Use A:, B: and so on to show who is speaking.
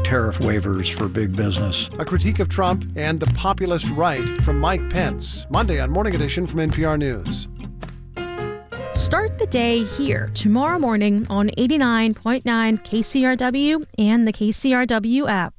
A: tariff waivers for big business.
B: A critique of Trump and the populist right from Mike Pence. Monday on Morning Edition from NPR News.
C: Start the day here tomorrow morning on 89.9 KCRW and the KCRW app.